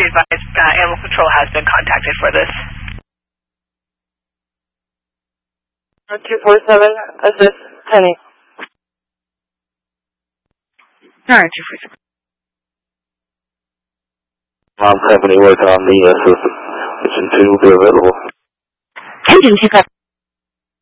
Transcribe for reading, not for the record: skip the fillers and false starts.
be advised, Animal Control has been contacted for this. 247, assist, Penny. Alright, 247. Company work on the system. Mission 2 will be available. Engine 25.